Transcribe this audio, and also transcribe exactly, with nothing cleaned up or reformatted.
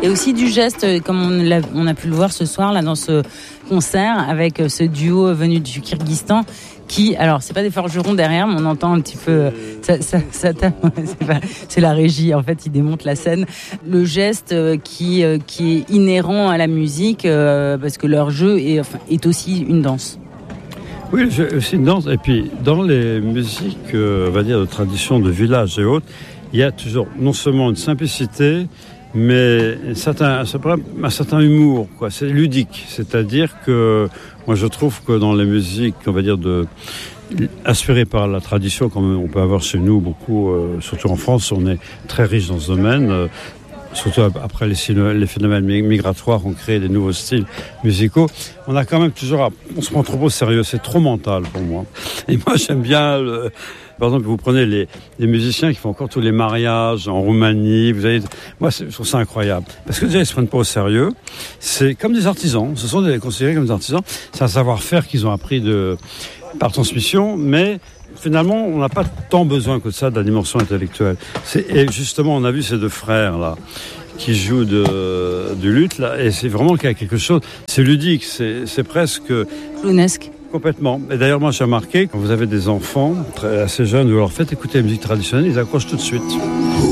et aussi du geste, comme on, l'a, on a pu le voir ce soir là dans ce concert avec ce duo venu du Kyrgyzstan. Qui, alors, c'est pas des forgerons derrière, mais on entend un petit peu. Ça, ça, ça, c'est, pas, c'est la régie. En fait, ils démontent la scène. Le geste qui, qui est inhérent à la musique, parce que leur jeu est, enfin, est aussi une danse. Oui, c'est une danse. Et puis, dans les musiques, on va dire de tradition de village et autres, il y a toujours non seulement une simplicité, mais un certain, un certain humour, quoi. C'est ludique, c'est-à-dire que moi je trouve que dans les musiques, on va dire de inspirées par la tradition, comme on peut avoir chez nous beaucoup, euh, surtout en France, on est très riche dans ce domaine. Euh, surtout après les, les phénomènes migratoires ont créé des nouveaux styles musicaux. On a quand même toujours, à, on se prend trop au sérieux, c'est trop mental pour moi. Et moi j'aime bien le, par exemple, vous prenez les, les musiciens qui font encore tous les mariages en Roumanie, vous avez, moi, je trouve ça incroyable. Parce que déjà, ils se prennent pas au sérieux. C'est comme des artisans. Ce sont des, considérés comme des artisans. C'est un savoir-faire qu'ils ont appris de, par transmission, mais finalement, on n'a pas tant besoin que de ça, de la dimension intellectuelle. C'est, et justement, on a vu ces deux frères, là, qui jouent de, du luth, là, et c'est vraiment qu'il y a quelque chose, c'est ludique, c'est, c'est presque... Clownesque. Complètement. Et d'ailleurs, moi, j'ai remarqué, quand vous avez des enfants très, assez jeunes, vous leur faites écouter la musique traditionnelle, ils accrochent tout de suite.